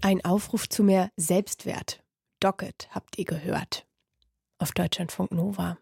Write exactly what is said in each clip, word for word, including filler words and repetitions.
Ein Aufruf zu mehr Selbstwert. Docket habt ihr gehört. Auf Deutschlandfunk Nova.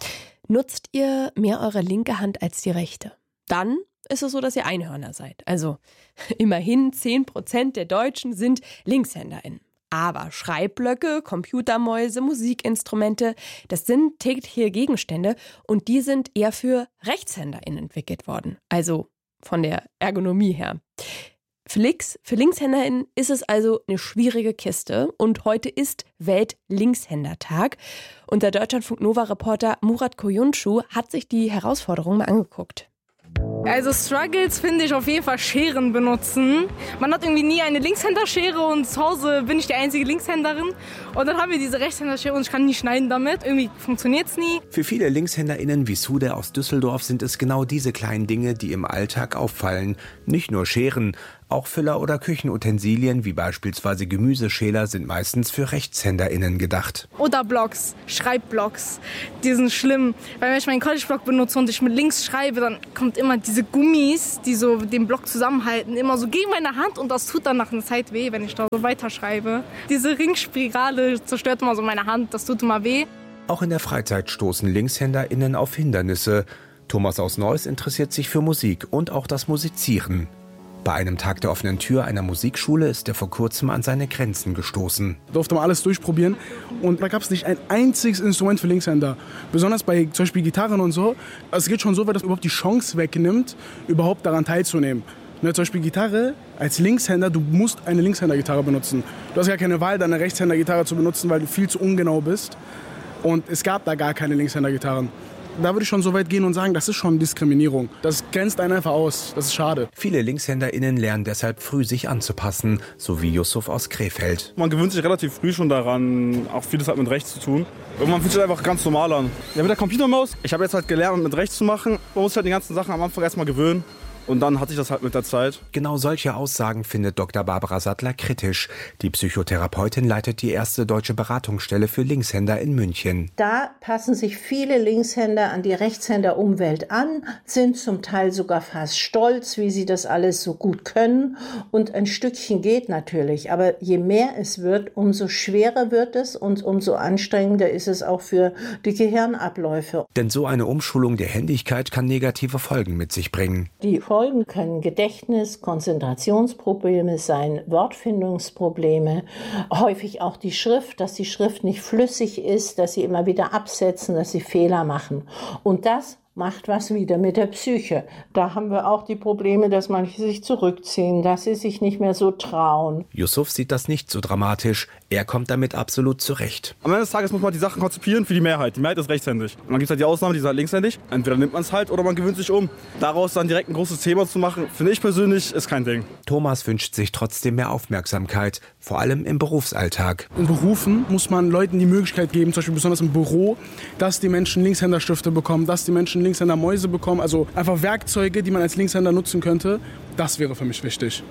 Nutzt ihr mehr eure linke Hand als die rechte? Dann ist es so, dass ihr Einhörner seid. Also immerhin zehn Prozent der Deutschen sind LinkshänderInnen. Aber Schreibblöcke, Computermäuse, Musikinstrumente, das sind tägliche Gegenstände und die sind eher für RechtshänderInnen entwickelt worden. Also von der Ergonomie her. Für, Links, für LinkshänderInnen ist es also eine schwierige Kiste und heute ist Welt-Linkshändertag. Und der Deutschlandfunk-Nova-Reporter Murat Koyuncu hat sich die Herausforderung mal angeguckt. Also Struggles finde ich auf jeden Fall Scheren benutzen. Man hat irgendwie nie eine Linkshänderschere und zu Hause bin ich die einzige Linkshänderin. Und dann haben wir diese Rechtshänderschere und ich kann nie schneiden damit. Irgendwie funktioniert es nie. Für viele LinkshänderInnen wie Sude aus Düsseldorf sind es genau diese kleinen Dinge, die im Alltag auffallen. Nicht nur Scheren, auch Füller oder Küchenutensilien wie beispielsweise Gemüseschäler sind meistens für RechtshänderInnen gedacht. Oder Blocks, Schreibblocks, die sind schlimm. Weil wenn ich meinen College-Block benutze und ich mit links schreibe, dann kommt immer diese Gummis, die so den Block zusammenhalten, immer so gegen meine Hand und das tut dann nach einer Zeit weh, wenn ich da so weiterschreibe. Diese Ringspirale zerstört immer so meine Hand, das tut immer weh. Auch in der Freizeit stoßen LinkshänderInnen auf Hindernisse. Thomas aus Neuss interessiert sich für Musik und auch das Musizieren. Bei einem Tag der offenen Tür einer Musikschule ist er vor kurzem an seine Grenzen gestoßen. Ich durfte mal alles durchprobieren und da gab es nicht ein einziges Instrument für Linkshänder. Besonders bei zum Beispiel Gitarren und so. Es geht schon so weit, dass überhaupt die Chance wegnimmt, überhaupt daran teilzunehmen. Ne, zum Beispiel Gitarre, als Linkshänder, du musst eine Linkshändergitarre benutzen. Du hast gar keine Wahl, deine Rechtshändergitarre zu benutzen, weil du viel zu ungenau bist. Und es gab da gar keine Linkshändergitarren. Da würde ich schon so weit gehen und sagen, das ist schon Diskriminierung. Das grenzt einen einfach aus. Das ist schade. Viele LinkshänderInnen lernen deshalb früh, sich anzupassen, so wie Yusuf aus Krefeld. Man gewöhnt sich relativ früh schon daran, auch vieles hat mit rechts zu tun. Irgendwann fühlt sich einfach ganz normal an. Ja, mit der Computermaus, ich habe jetzt halt gelernt, mit rechts zu machen. Man muss halt die ganzen Sachen am Anfang erstmal gewöhnen. Und dann hatte ich das halt mit der Zeit. Genau solche Aussagen findet Doktor Barbara Sattler kritisch. Die Psychotherapeutin leitet die erste deutsche Beratungsstelle für Linkshänder in München. Da passen sich viele Linkshänder an die Rechtshänderumwelt an, sind zum Teil sogar fast stolz, wie sie das alles so gut können. Und ein Stückchen geht natürlich. Aber je mehr es wird, umso schwerer wird es und umso anstrengender ist es auch für die Gehirnabläufe. Denn so eine Umschulung der Händigkeit kann negative Folgen mit sich bringen. Die Folgen können Gedächtnis-, Konzentrationsprobleme sein, Wortfindungsprobleme, häufig auch die Schrift, dass die Schrift nicht flüssig ist, dass sie immer wieder absetzen, dass sie Fehler machen. Und das macht was wieder mit der Psyche. Da haben wir auch die Probleme, dass manche sich zurückziehen, dass sie sich nicht mehr so trauen. Yusuf sieht das nicht so dramatisch. Er kommt damit absolut zurecht. Am Ende des Tages muss man die Sachen konzipieren für die Mehrheit. Die Mehrheit ist rechtshändig. Und dann gibt es halt die Ausnahme, die ist halt linkshändig. Entweder nimmt man es halt oder man gewöhnt sich um. Daraus dann direkt ein großes Thema zu machen, finde ich persönlich, ist kein Ding. Thomas wünscht sich trotzdem mehr Aufmerksamkeit, vor allem im Berufsalltag. In Berufen muss man Leuten die Möglichkeit geben, zum Beispiel besonders im Büro, dass die Menschen Linkshänderstifte bekommen, dass die Menschen Linkshändermäuse bekommen, also einfach Werkzeuge, die man als Linkshänder nutzen könnte. Das wäre für mich wichtig.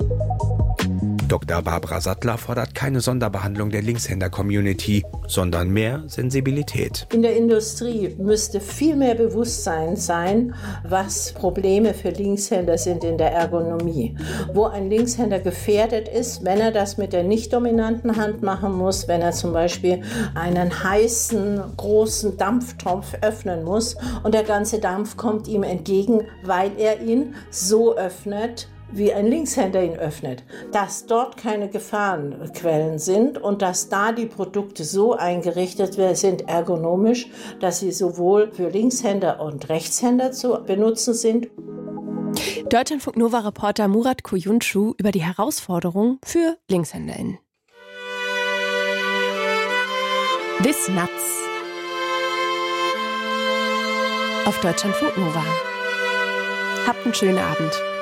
Doktor Barbara Sattler fordert keine Sonderbehandlung der Linkshänder-Community, sondern mehr Sensibilität. In der Industrie müsste viel mehr Bewusstsein sein, was Probleme für Linkshänder sind in der Ergonomie. Wo ein Linkshänder gefährdet ist, wenn er das mit der nicht dominanten Hand machen muss, wenn er zum Beispiel einen heißen, großen Dampftopf öffnen muss und der ganze Dampf kommt ihm entgegen, weil er ihn so öffnet, wie ein Linkshänder ihn öffnet, dass dort keine Gefahrenquellen sind und dass da die Produkte so eingerichtet sind, ergonomisch, dass sie sowohl für Linkshänder und Rechtshänder zu benutzen sind. Deutschlandfunk Nova-Reporter Murat Koyuncu über die Herausforderung für LinkshänderInnen. This Nuts auf Deutschlandfunk Nova. Habt einen schönen Abend.